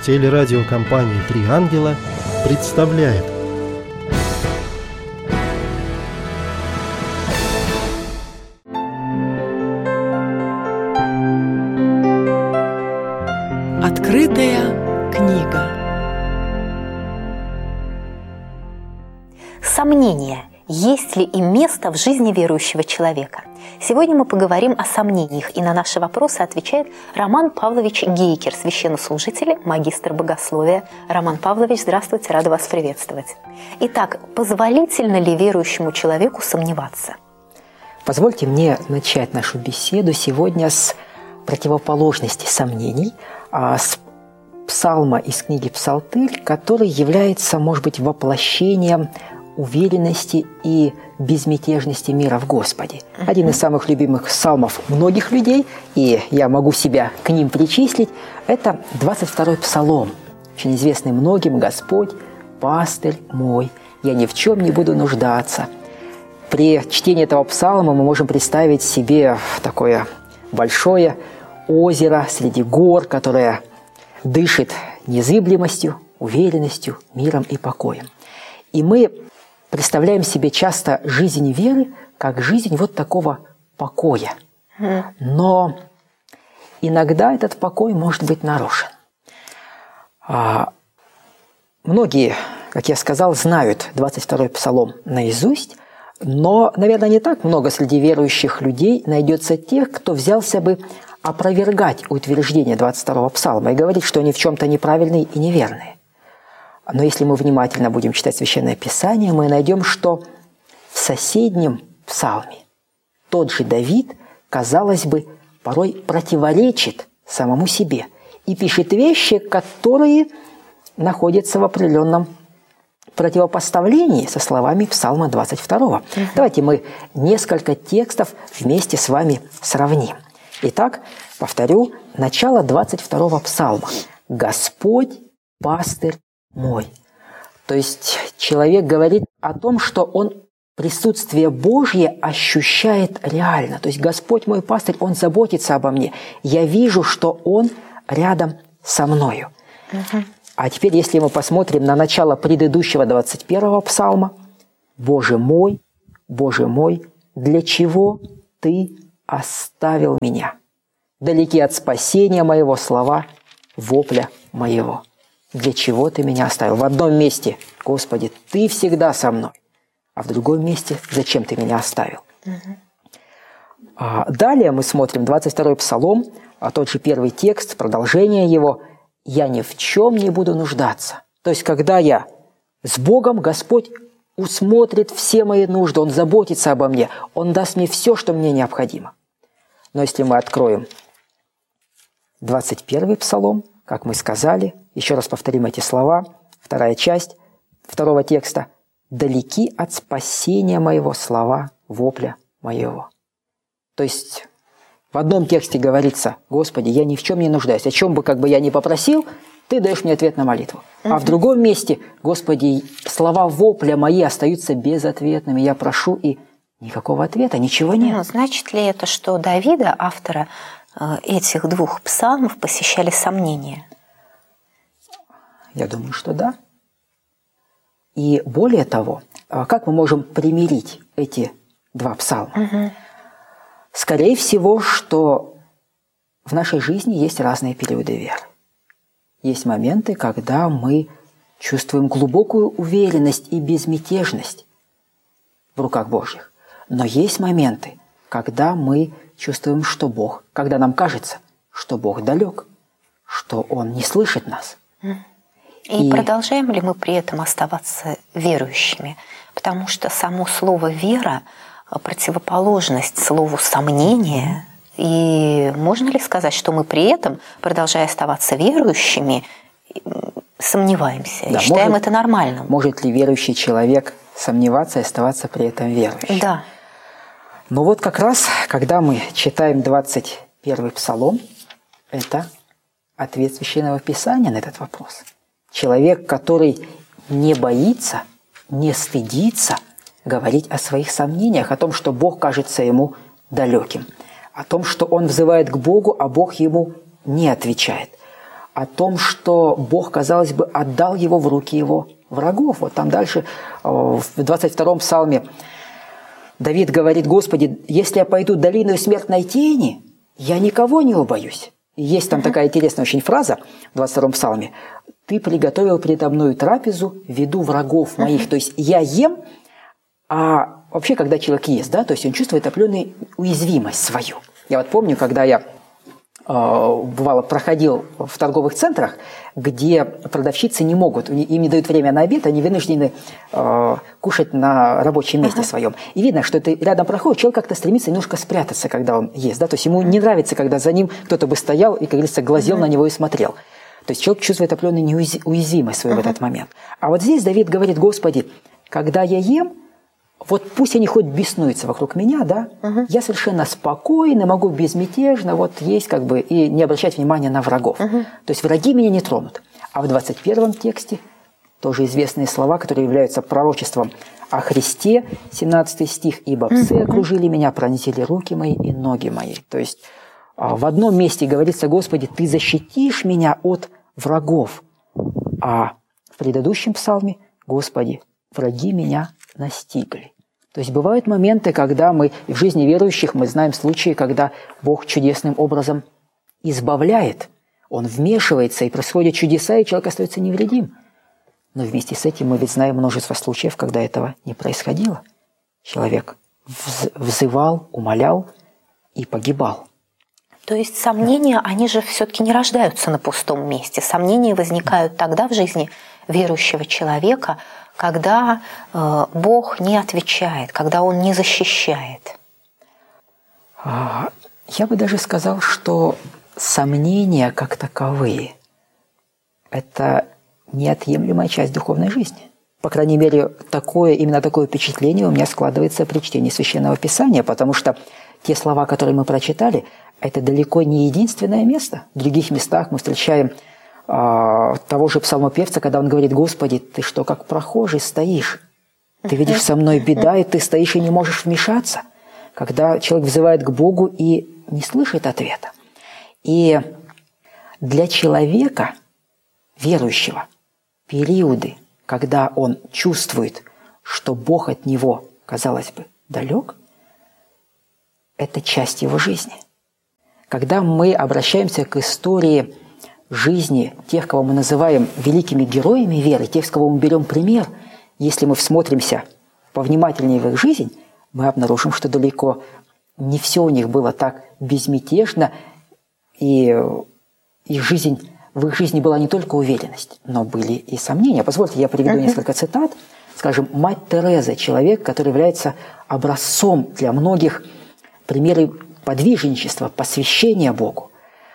Телерадиокомпания «Три ангела» представляет. Открытая книга. Сомнения. Есть ли им место в жизни верующего человека? Сегодня мы поговорим о сомнениях, и на наши вопросы отвечает Роман Павлович Гейкер, священнослужитель, магистр богословия. Роман Павлович, здравствуйте, рада вас приветствовать. Итак, позволительно ли верующему человеку сомневаться? Позвольте мне начать нашу беседу сегодня с противоположности сомнений, с псалма из книги «Псалтырь», который является, может быть, воплощением уверенности и безмятежности мира в Господе. Один из самых любимых псалмов многих людей, и я могу себя к ним причислить, это 22-й псалом, очень известный многим: «Господь, пастырь мой, я ни в чем не буду нуждаться». При чтении этого псалма мы можем представить себе такое большое озеро среди гор, которое дышит незыблемостью, уверенностью, миром и покоем. И мы представляем себе часто жизнь веры как жизнь вот такого покоя. Но иногда этот покой может быть нарушен. Многие, как я сказал, знают 22-й псалом наизусть, но, наверное, не так много среди верующих людей найдется тех, кто взялся бы опровергать утверждение 22-го псалма и говорить, что они в чем-то неправильные и неверные. Но если мы внимательно будем читать Священное Писание, мы найдем, что в соседнем псалме тот же Давид, казалось бы, порой противоречит самому себе и пишет вещи, которые находятся в определенном противопоставлении со словами псалма 22. Давайте мы несколько текстов вместе с вами сравним. Итак, повторю, начало 22-го псалма. «Господь, пастырь мой». То есть человек говорит о том, что он присутствие Божье ощущает реально. То есть Господь мой пастырь, Он заботится обо мне. Я вижу, что Он рядом со мною. А теперь, если мы посмотрим на начало предыдущего 21-го псалма: Боже мой, для чего Ты оставил меня? Далеки от спасения моего слова, вопля моего. Для чего Ты меня оставил? В одном месте: Господи, Ты всегда со мной. А в другом месте: зачем Ты меня оставил? Далее мы смотрим 22-й псалом, тот же первый текст, продолжение его: «Я ни в чем не буду нуждаться». То есть, когда я с Богом, Господь усмотрит все мои нужды, Он заботится обо мне, Он даст мне все, что мне необходимо. Но если мы откроем 21-й псалом, как мы сказали, еще раз повторим эти слова, вторая часть второго текста: «Далеки от спасения моего слова, вопля моего». То есть в одном тексте говорится: Господи, я ни в чем не нуждаюсь, о чем бы я ни попросил, Ты даешь мне ответ на молитву. А в другом месте: Господи, слова вопля мои остаются безответными, я прошу, и никакого ответа, ничего нет. Значит ли это, что Давида, автора этих двух псалмов, посещали сомнения? Я думаю, что да. И более того, как мы можем примирить эти два псалма? Скорее всего, что в нашей жизни есть разные периоды веры. Есть моменты, когда мы чувствуем глубокую уверенность и безмятежность в руках Божьих. Но есть моменты, когда мы чувствуем, что Бог, когда нам кажется, что Бог далек, что Он не слышит нас. И продолжаем ли мы при этом оставаться верующими? Потому что само слово «вера» – противоположность слову «сомнение». И можно ли сказать, что мы при этом, продолжая оставаться верующими, сомневаемся и считаем это нормальным? Может ли верующий человек сомневаться и оставаться при этом верующим? Да. Но вот как раз, когда мы читаем 21-й псалом, это ответ Священного Писания на этот вопрос. Человек, который не боится, не стыдится говорить о своих сомнениях, о том, что Бог кажется ему далеким, о том, что он взывает к Богу, а Бог ему не отвечает, о том, что Бог, казалось бы, отдал его в руки его врагов. Вот там дальше, в 22-м псалме, Давид говорит: «Господи, если я пойду долиною смертной тени, я никого не убоюсь». И есть там такая интересная очень фраза в 22-м псалме: «Ты приготовил предо мною трапезу в виду врагов моих». То есть я ем, а вообще, когда человек ест, да, то есть он чувствует определенную уязвимость свою. Я вот помню, когда я бывало проходил в торговых центрах, где продавщицы не могут, им не дают время на обед, они вынуждены кушать на рабочем месте своем. И видно, что это рядом проходит, человек как-то стремится немножко спрятаться, когда он ест. Да? То есть ему не нравится, когда за ним кто-то бы стоял и, как говорится, глазел на него и смотрел. То есть человек чувствует определенную уязвимость свою в этот момент. А вот здесь Давид говорит: «Господи, когда я ем, вот пусть они хоть беснуются вокруг меня, да, я совершенно спокойно могу безмятежно вот есть как бы и не обращать внимания на врагов». То есть враги меня не тронут. А в 21-м тексте тоже известные слова, которые являются пророчеством о Христе, 17 стих: «Ибо псы окружили меня, пронзили руки мои и ноги мои». То есть в одном месте говорится: «Господи, Ты защитишь меня от врагов». А в предыдущем псалме: «Господи, враги меня настигли». То есть бывают моменты, когда мы в жизни верующих, мы знаем случаи, когда Бог чудесным образом избавляет, Он вмешивается, и происходят чудеса, и человек остается невредим. Но вместе с этим мы ведь знаем множество случаев, когда этого не происходило. Человек взывал, умолял и погибал. То есть сомнения, они же все-таки не рождаются на пустом месте. Сомнения возникают тогда в жизни верующего человека, когда Бог не отвечает, когда Он не защищает. Я бы даже сказал, что сомнения как таковые – это неотъемлемая часть духовной жизни. По крайней мере, именно такое впечатление у меня складывается при чтении Священного Писания, потому что те слова, которые мы прочитали, это далеко не единственное место. В других местах мы встречаем того же псалмопевца, когда он говорит: «Господи, Ты что, как прохожий стоишь? Ты видишь, со мной беда, и Ты стоишь и не можешь вмешаться». Когда человек взывает к Богу и не слышит ответа. И для человека, верующего, периоды, когда он чувствует, что Бог от него, казалось бы, далек, это часть его жизни. Когда мы обращаемся к истории жизни тех, кого мы называем великими героями веры, тех, с кого мы берем пример, если мы всмотримся повнимательнее в их жизнь, мы обнаружим, что далеко не все у них было так безмятежно, и в их жизни была не только уверенность, но были и сомнения. Позвольте, я приведу несколько цитат. Скажем, мать Тереза, человек, который является образцом для многих, примеры подвижничества, посвящения Богу.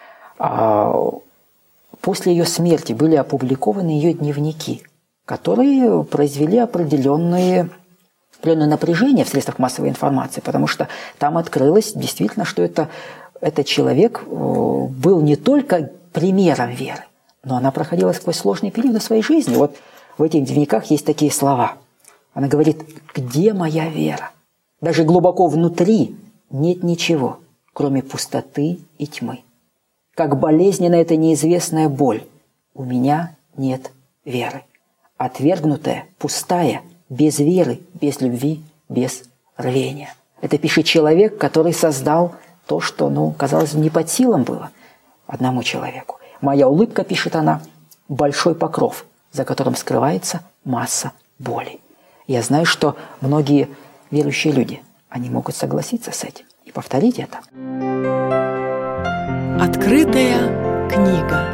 После ее смерти были опубликованы ее дневники, которые произвели определенное напряжение в средствах массовой информации, потому что там открылось действительно, что этот человек был не только примером веры, но она проходила сквозь сложные периоды своей жизни. Вот в этих дневниках есть такие слова. Она говорит: «Где моя вера? Даже глубоко внутри нет ничего, кроме пустоты и тьмы. Как болезненна эта неизвестная боль. У меня нет веры. Отвергнутая, пустая, без веры, без любви, без рвения». Это пишет человек, который создал то, что, казалось, не под силам было одному человеку. «Моя улыбка», пишет она, — «большой покров, за которым скрывается масса боли». Я знаю, что многие верующие люди, они могут согласиться с этим и повторить это. Открытая книга.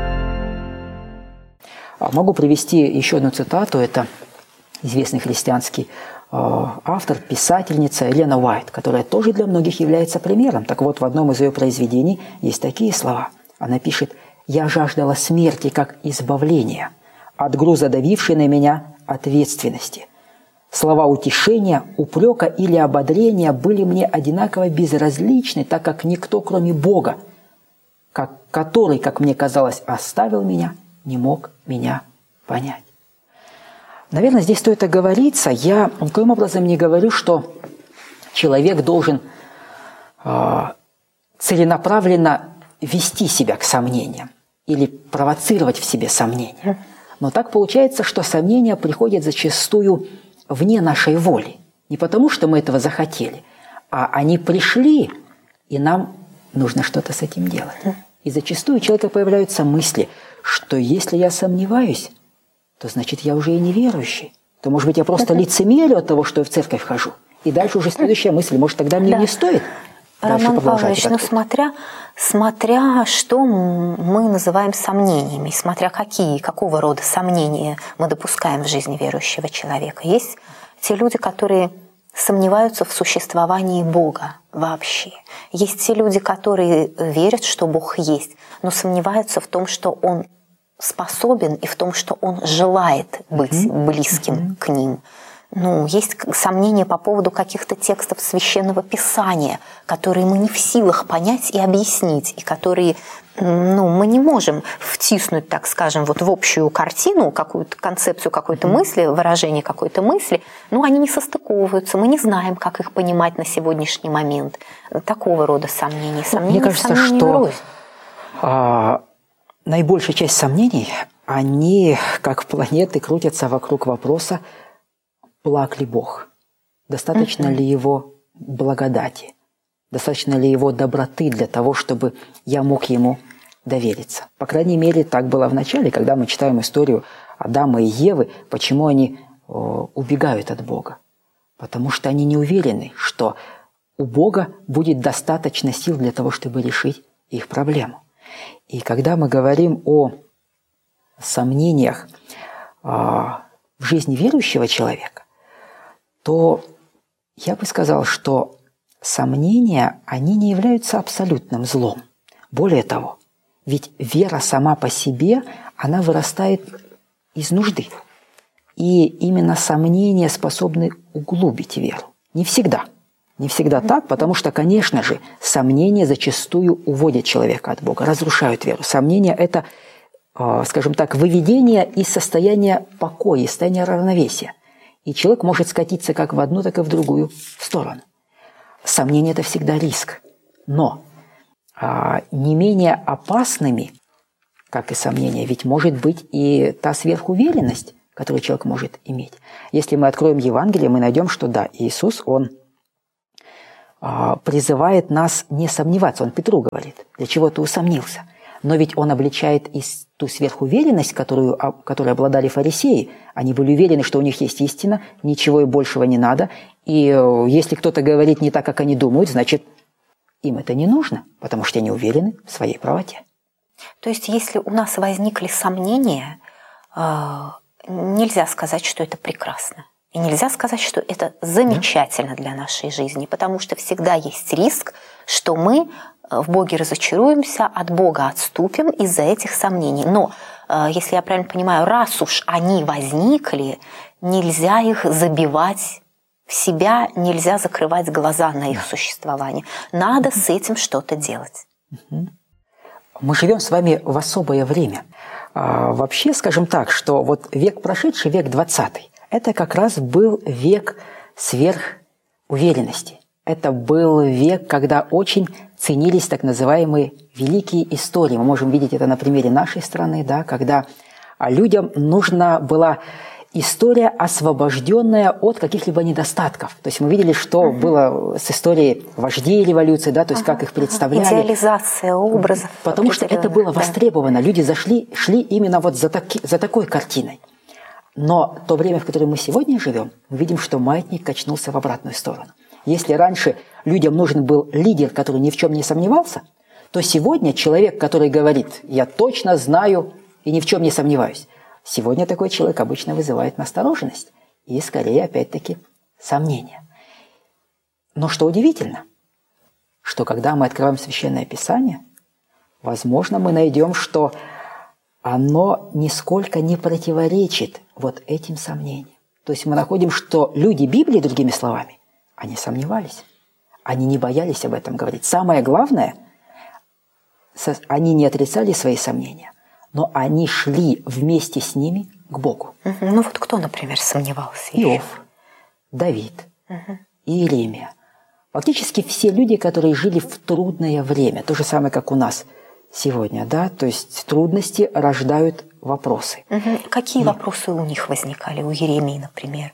Могу привести еще одну цитату. Это известный христианский автор, писательница Эллен Уайт, которая тоже для многих является примером. Так вот, в одном из ее произведений есть такие слова. Она пишет: «Я жаждала смерти как избавления от груза, давившей на меня ответственности. Слова утешения, упрека или ободрения были мне одинаково безразличны, так как никто, кроме Бога, который, как мне казалось, оставил меня, не мог меня понять». Наверное, здесь стоит оговориться. Я никоим образом не говорю, что человек должен целенаправленно вести себя к сомнениям. или провоцировать в себе сомнения. Но так получается, что сомнения приходят зачастую вне нашей воли. Не потому, что мы этого захотели, а они пришли, и нам нужно что-то с этим делать. И зачастую у человека появляются мысли, что если я сомневаюсь, то значит я уже и неверующий. То, может быть, я просто лицемерю от того, что я в церковь хожу. И дальше уже следующая мысль, может, тогда мне не стоит дальше Роман продолжать. Павлович, смотря что мы называем сомнениями, смотря какого рода сомнения мы допускаем в жизни верующего человека. Есть те люди, которые сомневаются в существовании Бога вообще. Есть те люди, которые верят, что Бог есть, но сомневаются в том, что Он способен, и в том, что Он желает быть близким к ним. Есть сомнения по поводу каких-то текстов Священного Писания, которые мы не в силах понять и объяснить, и которые мы не можем втиснуть, так скажем, вот в общую картину, какую-то концепцию какой-то мысли, выражение какой-то мысли, они не состыковываются, мы не знаем, как их понимать на сегодняшний момент. Такого рода сомнения. Мне кажется, что наибольшая часть сомнений, они, как планеты, крутятся вокруг вопроса, благ ли Бог? Достаточно ли Его благодати? Достаточно ли Его доброты для того, чтобы я мог Ему довериться? По крайней мере, так было в начале, когда мы читаем историю Адама и Евы, почему они убегают от Бога. Потому что они не уверены, что у Бога будет достаточно сил для того, чтобы решить их проблему. И когда мы говорим о сомнениях в жизни верующего человека, то я бы сказал, что сомнения, они не являются абсолютным злом. Более того, ведь вера сама по себе, она вырастает из нужды. И именно сомнения способны углубить веру. Не всегда. Не всегда так, потому что, конечно же, сомнения зачастую уводят человека от Бога, разрушают веру. Сомнения – это, скажем так, выведение из состояния покоя, из состояния равновесия. И человек может скатиться как в одну, так и в другую сторону. Сомнение – это всегда риск. Но не менее опасными, как и сомнения, ведь может быть и та сверхуверенность, которую человек может иметь. Если мы откроем Евангелие, мы найдем, что да, Иисус, Он призывает нас не сомневаться. Он Петру говорит, для чего ты усомнился? Но ведь он обличает и ту сверхуверенность, которой обладали фарисеи. Они были уверены, что у них есть истина, ничего и большего не надо. И если кто-то говорит не так, как они думают, значит, им это не нужно, потому что они уверены в своей правоте. То есть, если у нас возникли сомнения, нельзя сказать, что это прекрасно. И нельзя сказать, что это замечательно для нашей жизни, потому что всегда есть риск, что мы в Боге разочаруемся, от Бога отступим из-за этих сомнений. Но, если я правильно понимаю, раз уж они возникли, нельзя их забивать в себя, нельзя закрывать глаза на их существование. Надо с этим что-то делать. Мы живем с вами в особое время. Вообще, скажем так, что вот век прошедший, век 20, это как раз был век сверхуверенности. Это был век, когда очень ценились так называемые великие истории. Мы можем видеть это на примере нашей страны, да, когда людям нужна была история, освобожденная от каких-либо недостатков. То есть мы видели, что было с историей вождей революции, да, то есть как их представляли. Идеализация образов. Потому что это было востребовано. Люди шли именно вот за такой картиной. Но то время, в котором мы сегодня живем, мы видим, что маятник качнулся в обратную сторону. Если раньше людям нужен был лидер, который ни в чем не сомневался, то сегодня человек, который говорит, я точно знаю и ни в чем не сомневаюсь, сегодня такой человек обычно вызывает настороженность и, скорее, опять-таки, сомнения. Но что удивительно, что когда мы открываем Священное Писание, возможно, мы найдем, что оно нисколько не противоречит вот этим сомнениям. То есть мы находим, что люди Библии, другими словами, они сомневались. Они не боялись об этом говорить. Самое главное, они не отрицали свои сомнения, но они шли вместе с ними к Богу. Ну вот кто, например, сомневался? Иов, Давид, Иеремия. Фактически все люди, которые жили в трудное время. То же самое, как у нас сегодня, да, то есть трудности рождают вопросы. Какие вопросы у них возникали, у Иеремии, например?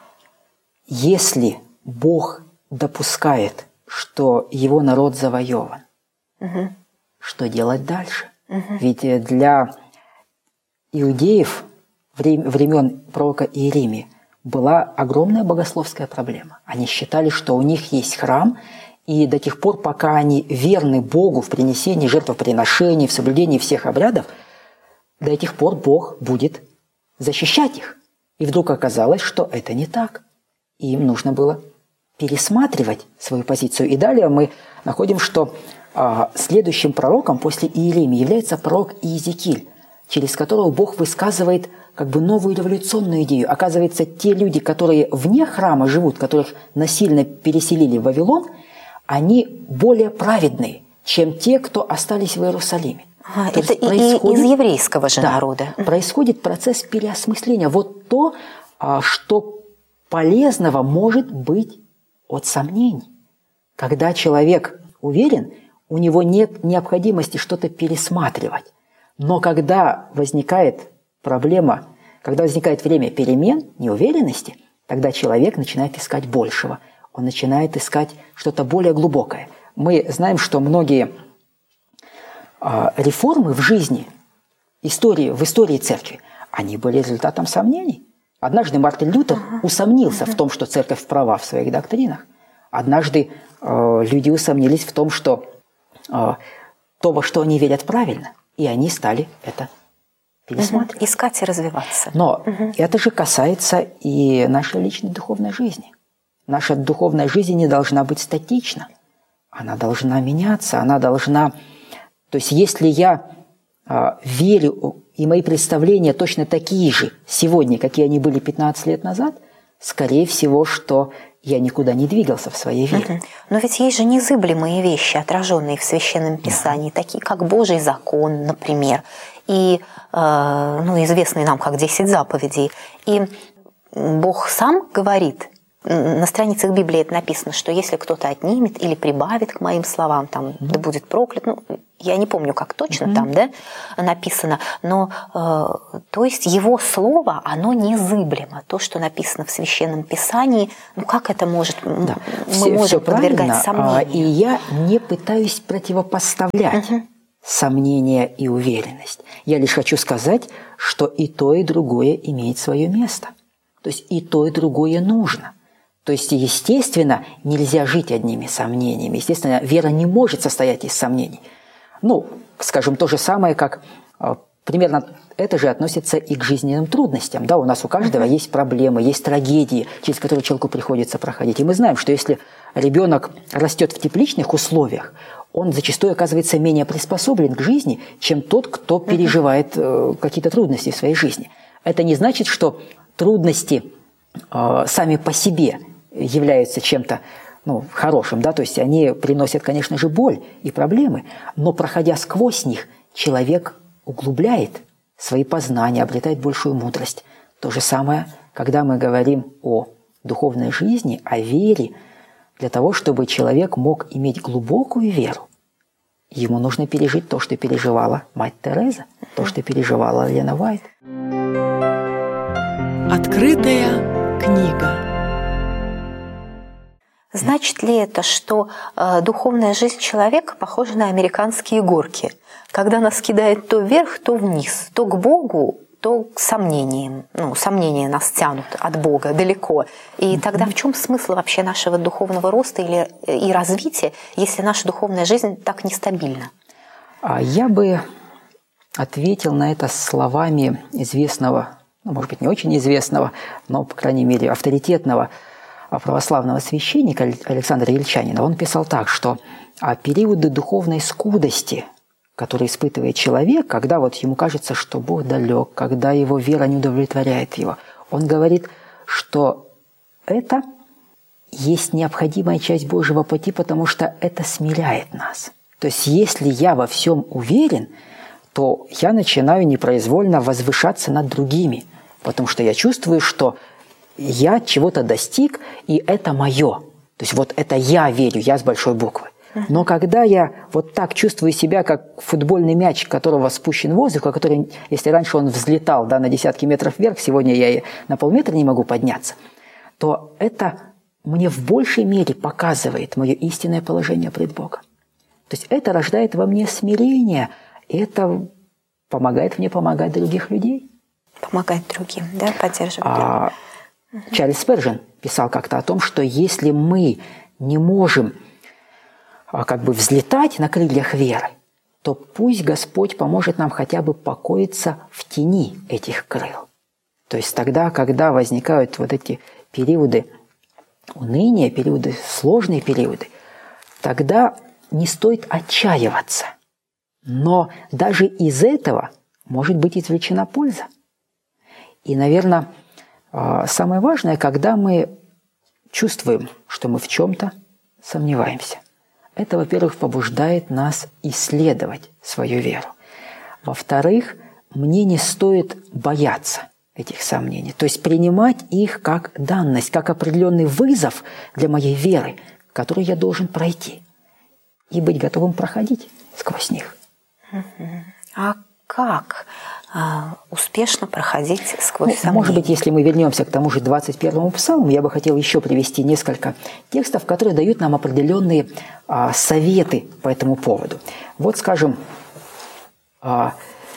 Если Бог допускает, что его народ завоеван, что делать дальше? Ведь для иудеев времен пророка Иеремии была огромная богословская проблема. Они считали, что у них есть храм, и до тех пор, пока они верны Богу в принесении жертвоприношений, в соблюдении всех обрядов, до тех пор Бог будет защищать их. И вдруг оказалось, что это не так. И им нужно было пересматривать свою позицию. И далее мы находим, что следующим пророком после Иеремии является пророк Иезекииль, через которого Бог высказывает как бы новую революционную идею. Оказывается, те люди, которые вне храма живут, которых насильно переселили в Вавилон, они более праведные, чем те, кто остались в Иерусалиме. Это из еврейского же народа. Происходит процесс переосмысления. Вот то, что полезного может быть от сомнений. Когда человек уверен, у него нет необходимости что-то пересматривать. Но когда возникает проблема, когда возникает время перемен, неуверенности, тогда человек начинает искать большего. Он начинает искать что-то более глубокое. Мы знаем, что многие реформы в жизни, в истории церкви, они были результатом сомнений. Однажды Мартин Лютер усомнился в том, что церковь права в своих доктринах. Однажды люди усомнились в том, что то, во что они верят, правильно. И они стали это пересматривать. Искать и развиваться. Но это же касается и нашей личной духовной жизни. Наша духовная жизнь не должна быть статична. Она должна меняться, она должна... То есть если я верю, и мои представления точно такие же сегодня, какие они были 15 лет назад, скорее всего, что я никуда не двигался в своей вере. Но ведь есть же незыблемые вещи, отраженные в Священном Писании, такие как Божий закон, например, и известные нам как 10 заповедей. И Бог сам говорит, на страницах Библии это написано, что если кто-то отнимет или прибавит к моим словам, там, да будет проклят, я не помню, как точно там, да, написано, но, то есть его слово, оно незыблемо. То, что написано в Священном Писании, как это может, мы можем подвергать сомнению. И я не пытаюсь противопоставлять сомнения и уверенность. Я лишь хочу сказать, что и то, и другое имеет свое место. То есть и то, и другое нужно. То есть, естественно, нельзя жить одними сомнениями. Естественно, вера не может состоять из сомнений. Скажем, то же самое, как примерно это же относится и к жизненным трудностям. Да, у нас у каждого есть проблемы, есть трагедии, через которые человеку приходится проходить. И мы знаем, что если ребенок растет в тепличных условиях, он зачастую оказывается менее приспособлен к жизни, чем тот, кто переживает какие-то трудности в своей жизни. Это не значит, что трудности сами по себе являются чем-то хорошим, да, то есть они приносят, конечно же, боль и проблемы, но проходя сквозь них, человек углубляет свои познания, обретает большую мудрость. То же самое, когда мы говорим о духовной жизни, о вере, для того, чтобы человек мог иметь глубокую веру, ему нужно пережить то, что переживала мать Тереза, то, что переживала Елена Вайт. Открытая книга. Значит ли это, что духовная жизнь человека похожа на американские горки, когда нас кидает то вверх, то вниз, то к Богу, то к сомнениям? Сомнения нас тянут от Бога далеко. И тогда в чем смысл вообще нашего духовного роста и развития, если наша духовная жизнь так нестабильна? Я бы ответил на это словами известного, может быть, не очень известного, но, по крайней мере, авторитетного православного священника Александра Ельчанина. Он писал так, что периоды духовной скудости, которые испытывает человек, когда ему кажется, что Бог далек, когда его вера не удовлетворяет его, он говорит, что это есть необходимая часть Божьего пути, потому что это смиряет нас. То есть, если я во всем уверен, то я начинаю непроизвольно возвышаться над другими, потому что я чувствую, что я чего-то достиг, и это мое. То есть это я верю, я с большой буквы. Но когда я вот так чувствую себя, как футбольный мяч, которого спущен в воздух, который, если раньше он взлетал на десятки метров вверх, сегодня я и на полметра не могу подняться, то это мне в большей мере показывает мое истинное положение пред Богом. То есть это рождает во мне смирение, и это помогает мне помогать других людей. Помогать другим, да, поддерживать других. Чарльз Спержен писал как-то о том, что если мы не можем взлетать на крыльях веры, то пусть Господь поможет нам хотя бы покоиться в тени этих крыл. То есть тогда, когда возникают вот эти периоды уныния, периоды, сложные периоды, тогда не стоит отчаиваться. Но даже из этого может быть извлечена польза. И, наверное, самое важное, когда мы чувствуем, что мы в чем-то сомневаемся. Это, во-первых, побуждает нас исследовать свою веру. Во-вторых, мне не стоит бояться этих сомнений, то есть принимать их как данность, как определенный вызов для моей веры, который я должен пройти, и быть готовым проходить сквозь них. А как успешно проходить сквозь сомнения? Может быть, если мы вернемся к тому же 21-му псалму, я бы хотел еще привести несколько текстов, которые дают нам определенные советы по этому поводу. Вот, скажем, в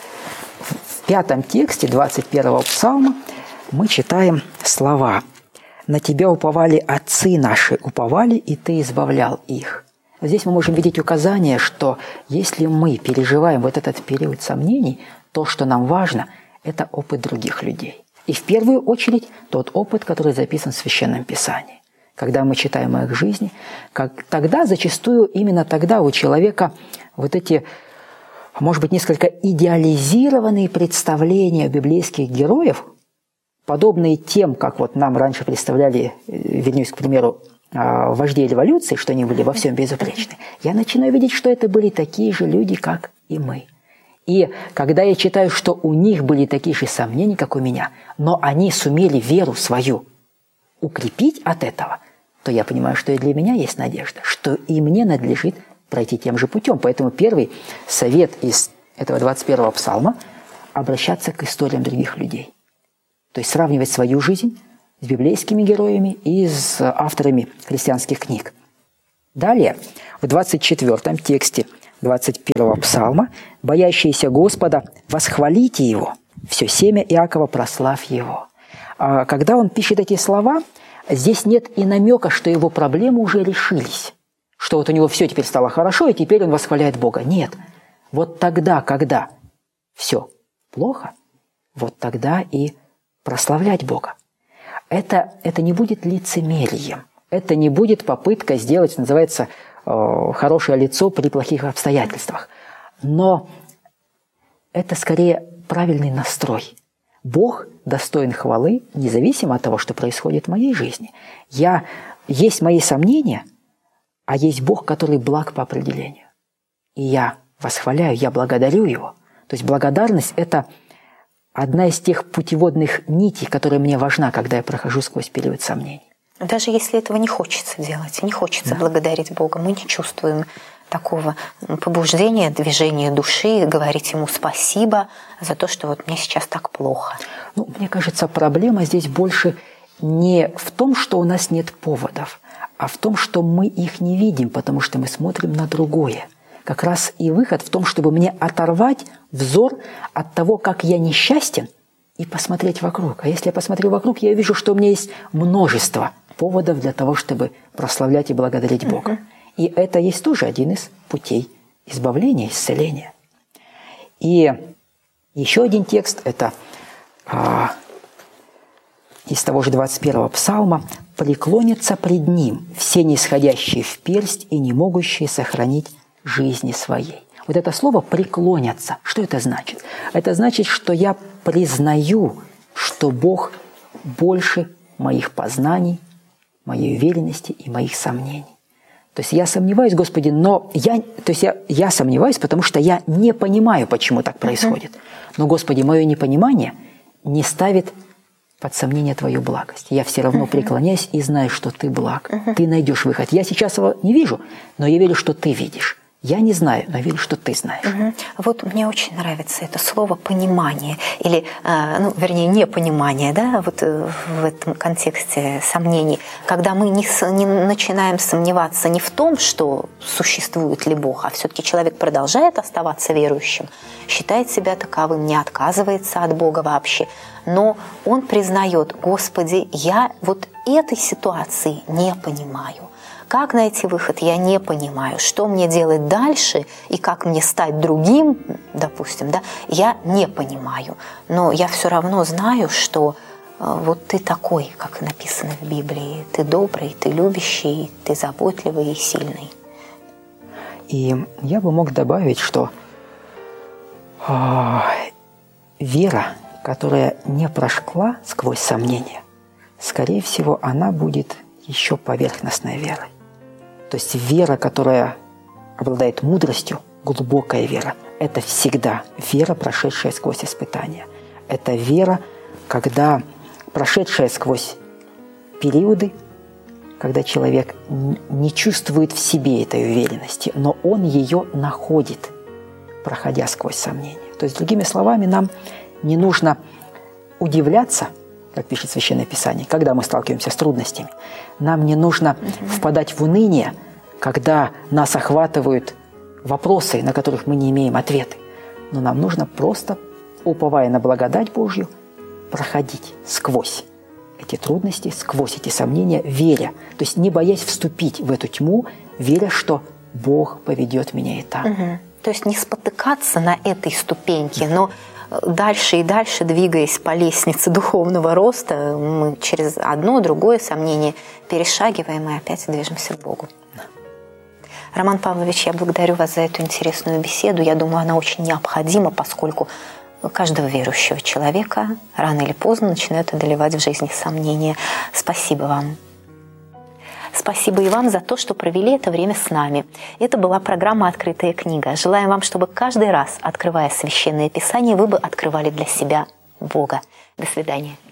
5 тексте 21-го псалма мы читаем слова: «На Тебя уповали отцы наши, уповали, и Ты избавлял их». Здесь мы можем видеть указание, что если мы переживаем вот этот период сомнений, то, что нам важно, это опыт других людей. И в первую очередь тот опыт, который записан в Священном Писании. Когда мы читаем о их жизни, тогда зачастую именно тогда у человека вот эти, может быть, несколько идеализированные представления библейских героев, подобные тем, как вот нам раньше представляли, вернусь, к примеру, вождей революции, что они были во всем безупречны, я начинаю видеть, что это были такие же люди, как и мы. И когда я читаю, что у них были такие же сомнения, как у меня, но они сумели веру свою укрепить от этого, то я понимаю, что и для меня есть надежда, что и мне надлежит пройти тем же путем. Поэтому первый совет из этого 21-го псалма – обращаться к историям других людей. То есть сравнивать свою жизнь с библейскими героями и с авторами христианских книг. Далее, в 24 тексте 21-го псалма: «Боящиеся Господа, восхвалите Его, все семя Иакова прославь Его». Когда он пишет эти слова, здесь нет и намека, что его проблемы уже решились, что вот у него все теперь стало хорошо, и теперь он восхваляет Бога. Нет. Вот тогда, когда все плохо, вот тогда и прославлять Бога. Это не будет лицемерием, это не будет попытка сделать, что называется, хорошее лицо при плохих обстоятельствах. Но это скорее правильный настрой. Бог достоин хвалы, независимо от того, что происходит в моей жизни. Есть мои сомнения, а есть Бог, который благ по определению. И я восхваляю, я благодарю Его. То есть благодарность – это одна из тех путеводных нитей, которая мне важна, когда я прохожу сквозь период сомнений. Даже если этого не хочется делать, не хочется благодарить Бога, мы не чувствуем такого побуждения, движения души, говорить Ему спасибо за то, что вот мне сейчас так плохо. Мне кажется, проблема здесь больше не в том, что у нас нет поводов, а в том, что мы их не видим, потому что мы смотрим на другое. Как раз и выход в том, чтобы мне оторвать взор от того, как я несчастен, и посмотреть вокруг. А если я посмотрю вокруг, я вижу, что у меня есть множество поводов для того, чтобы прославлять и благодарить Бога. И это есть тоже один из путей избавления, исцеления. И еще один текст – это из того же 21-го псалма: «Преклонятся пред Ним все нисходящие в персть и не могущие сохранить жизни своей». Вот это слово «преклонятся», что это значит? Это значит, что я признаю, что Бог больше моих познаний, моей уверенности и моих сомнений. То есть я сомневаюсь, Господи, но я сомневаюсь, потому что я не понимаю, почему так происходит. Но, Господи, мое непонимание не ставит под сомнение твою благость. Я все равно преклоняюсь и знаю, что ты благ. Ты найдешь выход. Я сейчас его не вижу, но я верю, что ты видишь. Я не знаю, но верю, что ты знаешь. Вот мне очень нравится это слово «понимание», или, вернее, непонимание, да, вот в этом контексте сомнений, когда мы не начинаем сомневаться не в том, что существует ли Бог, а все-таки человек продолжает оставаться верующим, считает себя таковым, не отказывается от Бога вообще, но он признает: Господи, я вот этой ситуации не понимаю. Как найти выход, я не понимаю. Что мне делать дальше и как мне стать другим, допустим, да, я не понимаю. Но я все равно знаю, что вот ты такой, как написано в Библии. Ты добрый, ты любящий, ты заботливый и сильный. И я бы мог добавить, что вера, которая не прошла сквозь сомнения, скорее всего, она будет еще поверхностной верой. То есть вера, которая обладает мудростью, глубокая вера, это всегда вера, прошедшая сквозь испытания. Это вера, когда прошедшая сквозь периоды, когда человек не чувствует в себе этой уверенности, но он ее находит, проходя сквозь сомнения. То есть, другими словами, нам не нужно удивляться, как пишет Священное Писание, когда мы сталкиваемся с трудностями. Нам не нужно впадать в уныние, когда нас охватывают вопросы, на которых мы не имеем ответа. Но нам нужно просто, уповая на благодать Божью, проходить сквозь эти трудности, сквозь эти сомнения, веря. То есть не боясь вступить в эту тьму, веря, что Бог поведет меня и так. То есть не спотыкаться на этой ступеньке, но дальше и дальше, двигаясь по лестнице духовного роста, мы через одно, другое сомнение перешагиваем и опять движемся к Богу. Роман Павлович, я благодарю вас за эту интересную беседу. Я думаю, она очень необходима, поскольку каждого верующего человека рано или поздно начинают одолевать в жизни сомнения. Спасибо вам. Спасибо и вам за то, что провели это время с нами. Это была программа «Открытая книга». Желаем вам, чтобы каждый раз, открывая Священное Писание, вы бы открывали для себя Бога. До свидания.